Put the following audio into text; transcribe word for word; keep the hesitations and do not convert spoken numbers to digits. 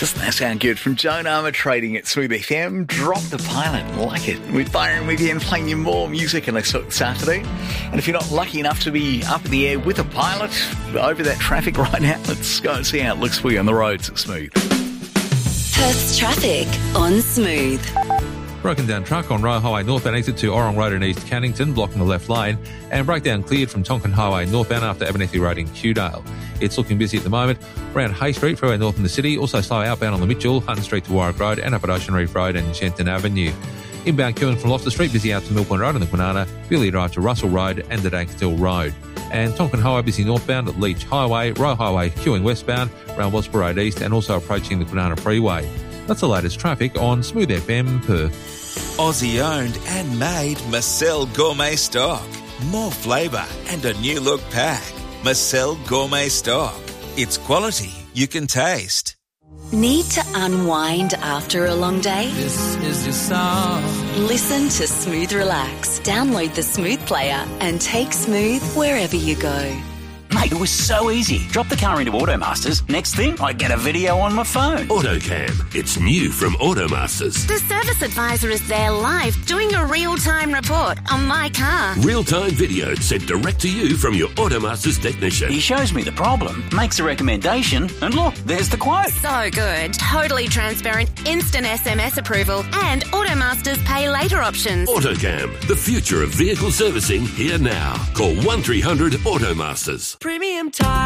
Doesn't that sound good? From Joan Armour trading at Smooth F M. Drop the Pilot. Like it. With Byron with you and playing you more music on a Saturday. And if you're not lucky enough to be up in the air with a pilot over that traffic right now, let's go and see how it looks for you on the roads at Smooth. Perth's traffic on Smooth. Broken down truck on Roe Highway northbound exit to Orong Road in East Cannington, blocking the left lane, and breakdown cleared from Tonkin Highway northbound after Abernethy Road in Kewdale. It's looking busy at the moment around Hay Street, further north in the city, also slow outbound on the Mitchell, Hutton Street to Warwick Road, and up at Ocean Reef Road and Shenton Avenue. Inbound queuing from Loftus Street, busy out to Millpoint Road on the Kwinana, Billy Drive to Russell Road and the Dankerstill Road. And Tonkin Highway busy northbound at Leach Highway, Roe Highway queuing westbound around Wellsborough Road East and also approaching the Kwinana Freeway. That's the latest traffic on Smooth F M Perth. Aussie owned and made Marcel Gourmet Stock. More flavour and a new look pack. Marcel Gourmet Stock. It's quality you can taste. Need to unwind after a long day? This is your song. Listen to Smooth Relax. Download the Smooth player and take Smooth wherever you go. Mate, it was so easy. Drop the car into Automasters. Next thing, I get a video on my phone. AutoCam. It's new from Automasters. The service advisor is there live doing a real-time report on my car. Real-time video sent direct to you from your Automasters technician. He shows me the problem, makes a recommendation, and look, there's the quote. So good. Totally transparent, instant S M S approval, and Automasters pay later options. AutoCam. The future of vehicle servicing here now. Call one three hundred Automasters. Premium time.